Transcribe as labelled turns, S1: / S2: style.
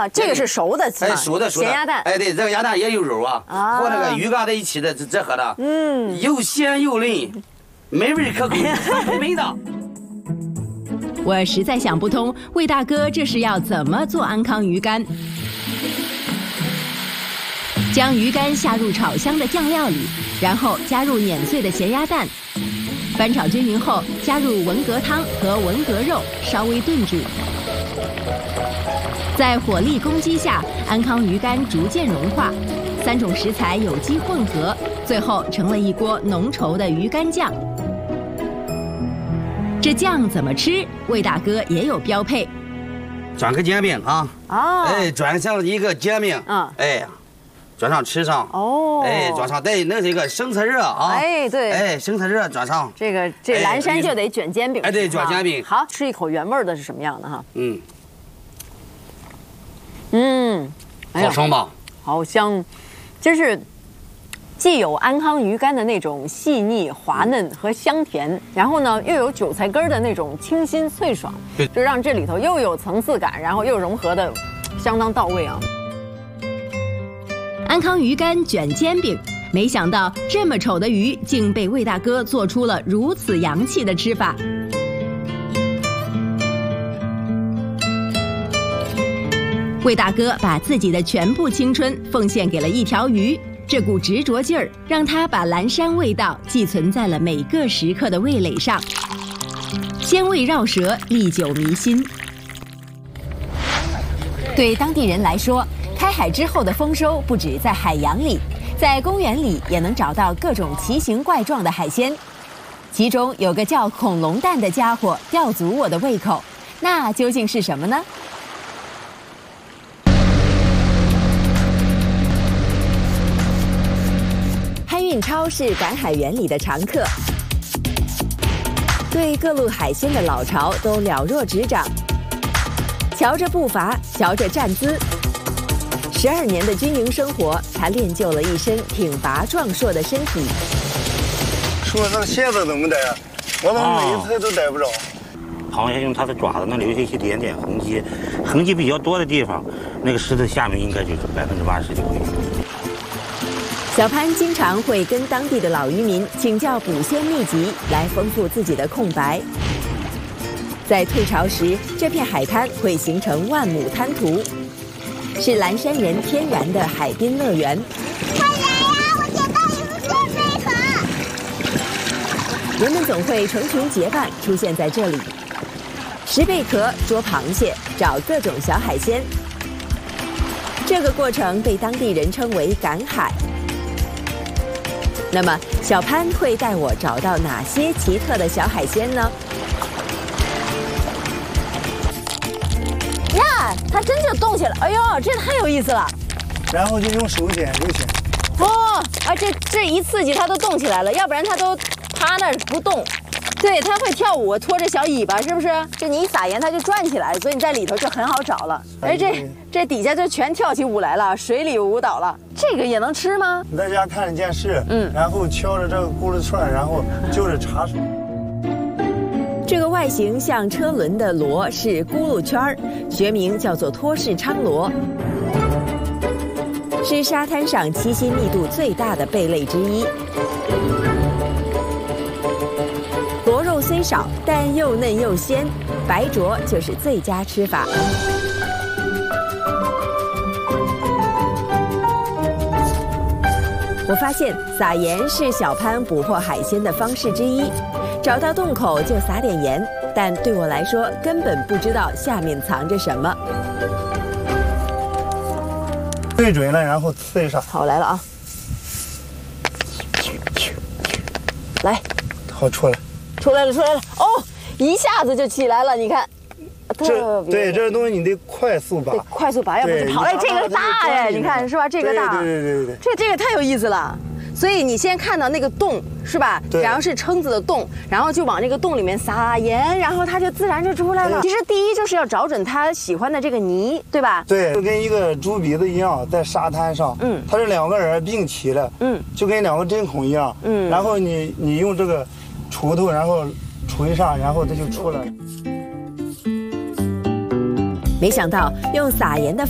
S1: 啊，这个是熟的，
S2: 哎，熟的
S1: 咸鸭蛋。
S2: 哎，对，这个鸭蛋也有肉啊，和那个鱼干在一起的这合的，又鲜又嫩，美味可口，美的。
S3: 我实在想不通，魏大哥这是要怎么做安康鱼干？将鱼干下入炒香的酱料里，然后加入碾碎的咸鸭蛋，翻炒均匀后，加入文蛤汤和文蛤肉，稍微炖煮。在火力攻击下，安康鱼干逐渐融化，3种食材有机混合，最后成了一锅浓稠的鱼干酱。这酱怎么吃？魏大哥也有标配，
S2: 转个煎饼啊！
S1: 哦，
S2: 哎，转向一个煎饼，哎，转上吃上，
S1: 哦，
S2: 哎，转上对，那是一个生菜热啊！
S1: 哎，对，
S2: 哎，生菜热转上，
S1: 这蓝山就得卷煎饼，
S2: 哎，对，卷煎饼。
S1: 好，吃一口原味的是什么样的哈？
S2: 好香吧？
S1: 好香，就是既有安康鱼干的那种细腻滑嫩和香甜，然后呢又有韭菜根的那种清新脆爽，就让这里头又有层次感，然后又融合的相当到位啊。
S3: 安康鱼干卷煎饼，没想到这么丑的鱼竟被魏大哥做出了如此洋气的吃法。魏大哥把自己的全部青春奉献给了一条鱼，这股执着劲儿让他把蓝山味道寄存在了每个食客的味蕾上，鲜味绕舌，历久弥新。对当地人来说，开海之后的丰收不止在海洋里，在公园里也能找到各种奇形怪状的海鲜，其中有个叫恐龙蛋的家伙吊足我的胃口，那究竟是什么呢？潘运超是赶海园里的常客，对各路海鲜的老巢都了若指掌。瞧着步伐，瞧着站姿，12年的军营生活，他练就了一身挺拔壮硕的身体。
S4: 说这个鞋子怎么逮啊？我怎么每一次都逮不着？
S5: 螃蟹用它的爪子能留下一些点点痕迹，痕迹比较多的地方，那个石头下面应该就是80%的规矩。
S3: 小潘经常会跟当地的老渔民请教捕仙秘籍，来丰富自己的空白。在退潮时，这片海滩会形成万亩滩涂，是蓝山人天然的海滨乐园。
S6: 快来呀！我捡到一只石贝壳。
S3: 人们总会成群结伴出现在这里，拾贝壳、捉螃蟹、找各种小海鲜。这个过程被当地人称为赶海。那么，小潘会带我找到哪些奇特的小海鲜呢？
S1: 呀，它真就动起来！哎呦，这太有意思了。
S4: 然后就用手捡就行。
S1: 哦，啊，这一刺激它都动起来了，要不然它都趴那儿不动。对，它会跳舞，拖着小尾巴，是不是？这你一撒盐，它就转起来，所以你在里头就很好找了。哎，这底下就全跳起舞来了，水里舞蹈了。这个也能吃吗？
S4: 你在家看着电视，然后敲着这个轱辘串，然后就是茶水。
S3: 这个外形像车轮的螺是轱辘圈儿，学名叫做托氏昌螺，是沙滩上栖息密度最大的贝类之一。螺肉虽少，但又嫩又鲜，白灼就是最佳吃法。我发现撒盐是小潘捕获海鲜的方式之一，找到洞口就撒点盐，但对我来说根本不知道下面藏着什么。
S4: 对准了，然后刺上。
S1: 好，来了啊！来，
S4: 好，出来。
S1: 出来了，出来了！哦，一下子就起来了，你看，
S4: 这东西你得快速拔，
S1: 快速拔，要不就跑。哎，这个大呀，你看是吧？这个大，
S4: 对，
S1: 这个太有意思了。所以你先看到那个洞是吧？然后是蛏子的洞，然后就往那个洞里面撒盐，然后它就自然就出来了。其实第一就是要找准它喜欢的这个泥，对吧？
S4: 对，就跟一个猪鼻子一样，在沙滩上，它是2个人并齐了，就跟2个针孔一样，然后你用这个锄头，然后锄一下，然后它就出来了。
S3: 没想到用撒盐的